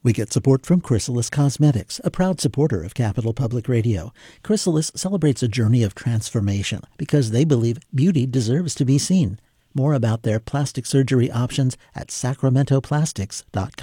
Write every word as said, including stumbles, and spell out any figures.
We get support from Chrysalis Cosmetics, a proud supporter of Capital Public Radio. Chrysalis celebrates a journey of transformation because they believe beauty deserves to be seen. More about their plastic surgery options at sacramento plastics dot com.